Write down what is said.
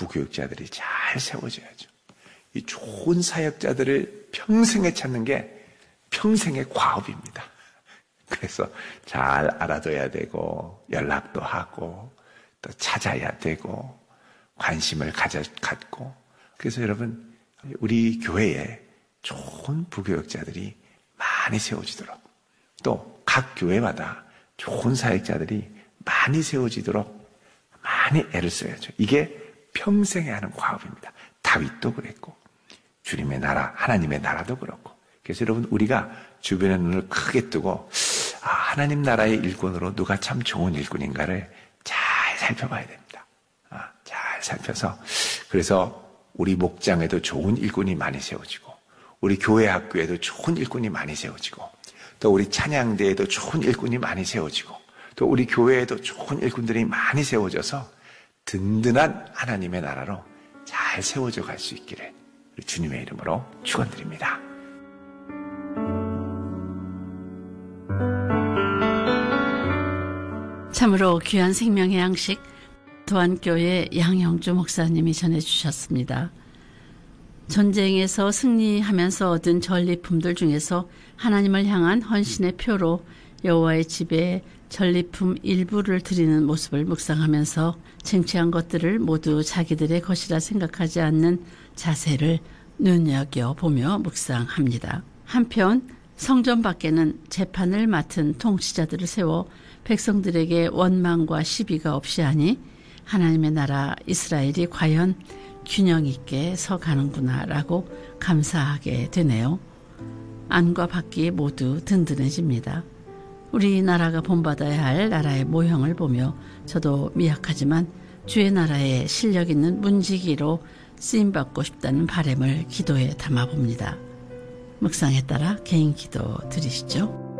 부교육자들이 잘 세워져야죠. 이 좋은 사역자들을 평생에 찾는 게 평생의 과업입니다. 그래서 잘 알아둬야 되고 연락도 하고 또 찾아야 되고 관심을 갖고 그래서 여러분 우리 교회에 좋은 부교육자들이 많이 세워지도록 또 각 교회마다 좋은 사역자들이 많이 세워지도록 많이 애를 써야죠. 이게 평생에 하는 과업입니다. 다윗도 그랬고 주님의 나라 하나님의 나라도 그렇고 그래서 여러분 우리가 주변의 눈을 크게 뜨고 하나님 나라의 일꾼으로 누가 참 좋은 일꾼인가를 잘 살펴봐야 됩니다. 잘 살펴서 그래서 우리 목장에도 좋은 일꾼이 많이 세워지고 우리 교회 학교에도 좋은 일꾼이 많이 세워지고 또 우리 찬양대에도 좋은 일꾼이 많이 세워지고 또 우리 교회에도 좋은 일꾼들이 많이 세워져서 든든한 하나님의 나라로 잘 세워져 갈 수 있기를 주님의 이름으로 축원드립니다. 참으로 귀한 생명의 양식 도안교회 양영주 목사님이 전해주셨습니다. 전쟁에서 승리하면서 얻은 전리품들 중에서 하나님을 향한 헌신의 표로 여호와의 집에 전리품 일부를 드리는 모습을 묵상하면서 쟁취한 것들을 모두 자기들의 것이라 생각하지 않는 자세를 눈여겨보며 묵상합니다. 한편 성전 밖에는 재판을 맡은 통치자들을 세워 백성들에게 원망과 시비가 없이 하니 하나님의 나라 이스라엘이 과연 균형 있게 서가는구나 라고 감사하게 되네요. 안과 밖이 모두 든든해집니다. 우리나라가 본받아야 할 나라의 모형을 보며 저도 미약하지만 주의 나라에 실력 있는 문지기로 쓰임받고 싶다는 바람을 기도에 담아봅니다. 묵상에 따라 개인 기도 드리시죠.